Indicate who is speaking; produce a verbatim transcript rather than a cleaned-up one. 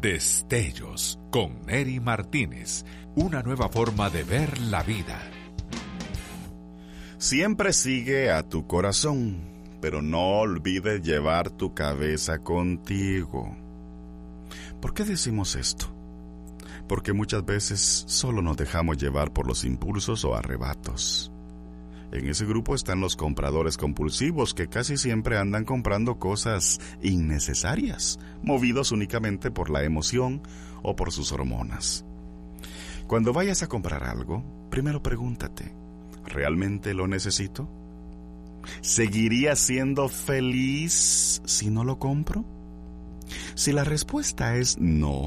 Speaker 1: Destellos con Neri Martínez, una nueva forma de ver la vida.
Speaker 2: Siempre sigue a tu corazón, pero no olvides llevar tu cabeza contigo. ¿Por qué decimos esto? Porque muchas veces solo nos dejamos llevar por los impulsos o arrebatos. En ese grupo están los compradores compulsivos que casi siempre andan comprando cosas innecesarias, movidos únicamente por la emoción o por sus hormonas. Cuando vayas a comprar algo, primero pregúntate, ¿realmente lo necesito? ¿Seguiría siendo feliz si no lo compro? Si la respuesta es no,